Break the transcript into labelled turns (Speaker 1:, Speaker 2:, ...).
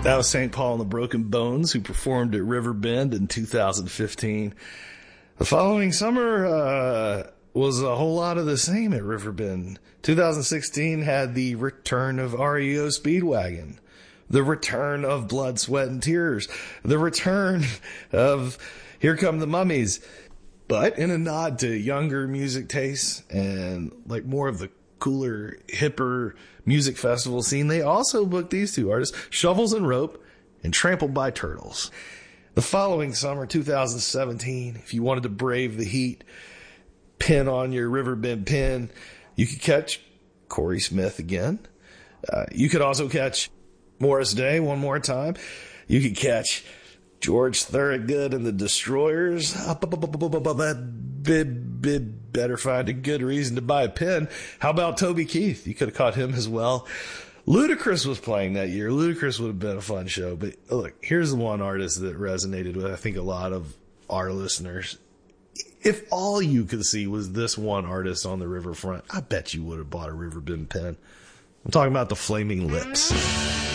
Speaker 1: That was St. Paul and the Broken Bones, who performed at Riverbend in 2015. The following summer was a whole lot of the same at Riverbend. 2016 had the return of REO Speedwagon, the return of Blood, Sweat, and Tears, the return of Here Come the Mummies. But in a nod to younger music tastes and like more of the cooler, hipper music festival scene, they also booked these two artists, Shovels and Rope and Trampled by Turtles. The following summer, 2017, if you wanted to brave the heat, pin on your Riverbend pin, you could catch Corey Smith again. You could also catch Morris Day one more time. You could catch George Thorogood and the Destroyers. Better find a good reason to buy a pin. How about Toby Keith? You could have caught him as well. Ludacris was playing that year. Ludacris would have been a fun show. But look, here's the one artist that resonated with, I think, a lot of our listeners. If all you could see was this one artist on the riverfront, I bet you would have bought a Riverbend pin. I'm talking about the Flaming Lips.